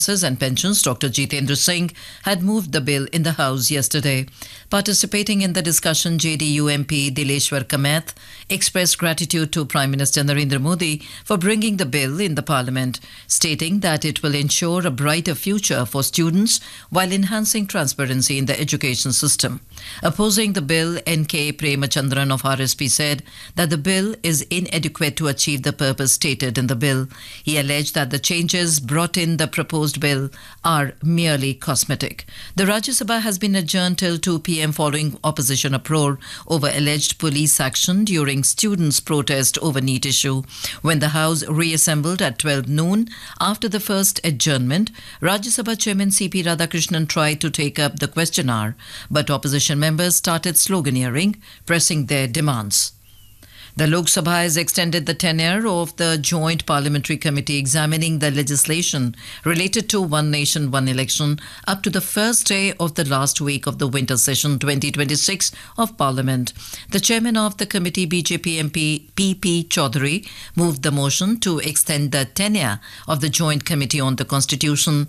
and Pensions, Dr. Jitendra Singh, had moved the bill in the House yesterday. Participating in the discussion, JDU MP Dileshwar Kamath expressed gratitude to Prime Minister Narendra Modi for bringing the bill in the Parliament, stating that it will ensure a brighter future for students while enhancing transparency in the education system. Opposing the bill, N.K. Premachandran of RSP said that the bill is inadequate to achieve the purpose stated in the bill. He alleged that the changes brought in the proposed bill are merely cosmetic. The Rajya Sabha has been adjourned till 2 p.m. following opposition uproar over alleged police action during students' protest over NEET issue. When the House reassembled at 12 noon after the first adjournment, Rajya Sabha Chairman C.P. Radhakrishnan tried to take up the question hour, but opposition members started sloganeering, pressing their demands. The Lok Sabha has extended the tenure of the Joint Parliamentary Committee examining the legislation related to One Nation, One Election up to the first day of the last week of the winter session 2026 of Parliament. The chairman of the committee, BJP MP P.P. Chaudhary, moved the motion to extend the tenure of the Joint Committee on the Constitution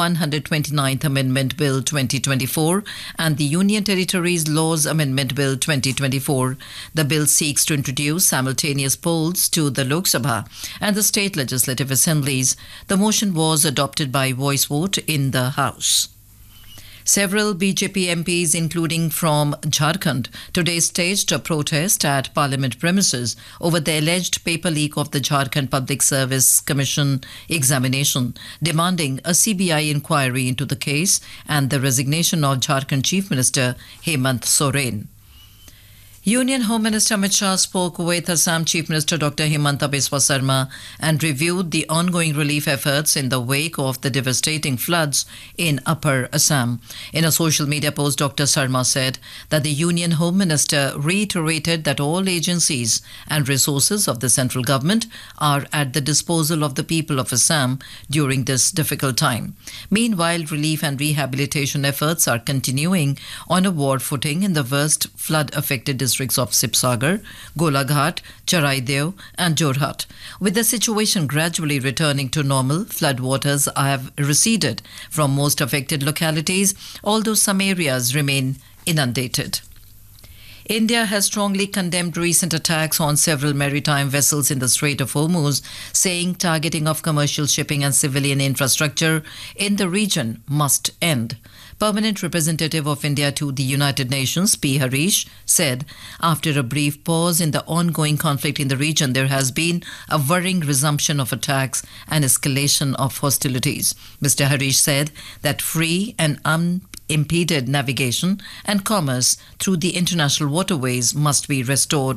129th Amendment Bill 2024 and the Union Territories Laws Amendment Bill 2024. The bill seeks to introduce simultaneous polls to the Lok Sabha and the state legislative assemblies. The motion was adopted by voice vote in the House. Several BJP MPs, including from Jharkhand, today staged a protest at Parliament premises over the alleged paper leak of the Jharkhand Public Service Commission examination, demanding a CBI inquiry into the case and the resignation of Jharkhand Chief Minister Hemant Soren. Union Home Minister Amit Shah spoke with Assam Chief Minister Dr. Himanta Biswa Sarma and reviewed the ongoing relief efforts in the wake of the devastating floods in Upper Assam. In a social media post, Dr. Sarma said that the Union Home Minister reiterated that all agencies and resources of the central government are at the disposal of the people of Assam during this difficult time. Meanwhile, relief and rehabilitation efforts are continuing on a war footing in the worst flood-affected districts of Sibsagar, Golaghat, Charaideo and Jorhat. With the situation gradually returning to normal, floodwaters have receded from most affected localities, although some areas remain inundated. India has strongly condemned recent attacks on several maritime vessels in the Strait of Hormuz, saying targeting of commercial shipping and civilian infrastructure in the region must end. Permanent representative of India to the United Nations, P. Harish, said after a brief pause in the ongoing conflict in the region, there has been a worrying resumption of attacks and escalation of hostilities. Mr. Harish said that free and unimpeded navigation and commerce through the international waterways must be restored.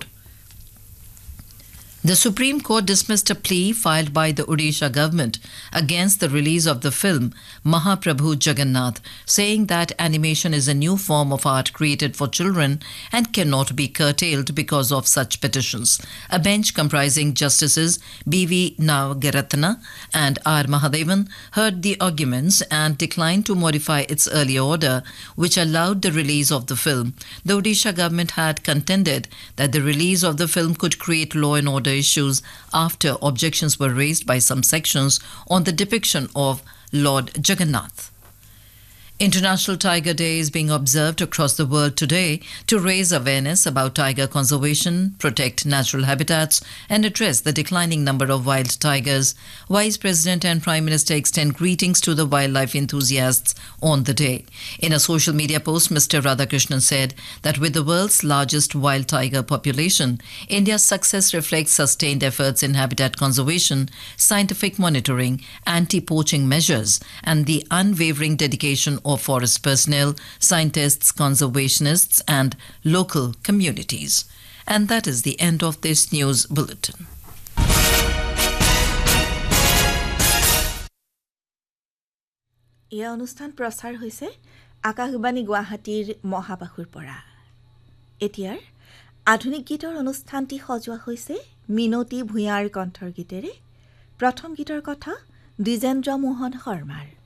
The Supreme Court dismissed a plea filed by the Odisha government against the release of the film Mahaprabhu Jagannath, saying that animation is a new form of art created for children and cannot be curtailed because of such petitions. A bench comprising Justices B.V. Nagaratna and R. Mahadevan heard the arguments and declined to modify its earlier order, which allowed the release of the film. The Odisha government had contended that the release of the film could create law and order issues after objections were raised by some sections on the depiction of Lord Jagannath. International Tiger Day is being observed across the world today to raise awareness about tiger conservation, protect natural habitats, and address the declining number of wild tigers. Vice President and Prime Minister extend greetings to the wildlife enthusiasts on the day. In a social media post, Mr. Radhakrishnan said that with the world's largest wild tiger population, India's success reflects sustained efforts in habitat conservation, scientific monitoring, anti-poaching measures, and the unwavering dedication of forest personnel, scientists, conservationists, and local communities. And that is the end of this news bulletin. এই অনুষ্ঠান প্ৰচাৰ হৈছে আকাশবাণী গুৱাহাটীৰ মহাবাহুৰ পৰা। এতিয়াৰ আধুনিক গীতৰ অনুষ্ঠানটি সজোৱা হৈছে মিনতী ভূঞাৰ কণ্ঠৰ গীতেৰে। প্ৰথম গীতৰ কথা দ্বিজেন্দ্ৰ মোহন শৰ্মাৰ।